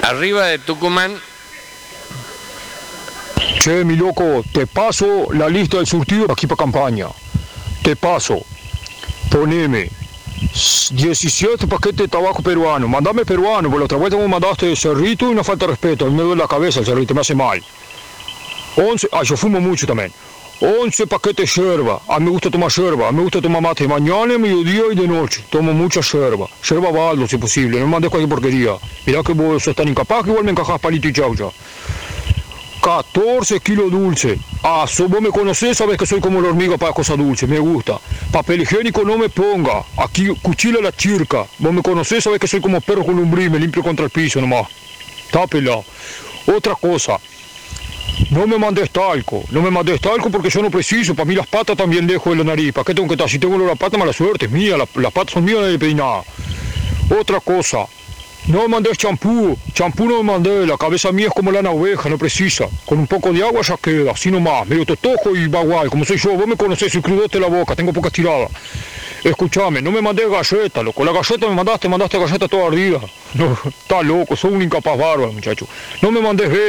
Arriba de Tucumán. Che, mi loco, te paso la lista del surtido aquí para campaña. Te paso. Poneme 17 paquetes de tabaco peruano. Mandame peruano, porque la otra vuelta me mandaste cerrito y una falta de respeto. A mí me duele la cabeza el cerrito, me hace mal. 11, yo fumo mucho también. 11 paquetes de yerba. A mí me gusta tomar yerba. A mí me gusta tomar mate mañana, mediodía y de noche. Tomo mucha yerba. Yerba baldo, si es posible. No me mandes cualquier porquería. Mirá que vos sos tan incapaz que igual me encajás palito y chaucha. 14 kilos dulce. Vos me conocés, sabés que soy como la hormiga para cosas dulces. Me gusta. Papel higiénico no me ponga. Aquí cuchilla la chirca. Vos me conocés, sabés que soy como perro con lombriz. Me limpio contra el piso nomás. Está pelado. Otra cosa. No me mandes talco porque yo no preciso. Para mí las patas también dejo de la nariz. ¿Para qué tengo que estar? Si tengo la pata, mala suerte, es mía. Las patas son mías, no le pedí nada. Otra cosa. No me mandes champú no me mandé. La cabeza mía es como lana oveja, no precisa. Con un poco de agua ya queda, así nomás. Medio totojo y bagual, como soy yo. Vos me conocés, soy crudote la boca, tengo poca estirada. Escuchame, no me mandé galleta, loco. La galleta me mandaste galleta toda ardida. No, está loco, soy un incapaz bárbaro, muchacho. No me mandes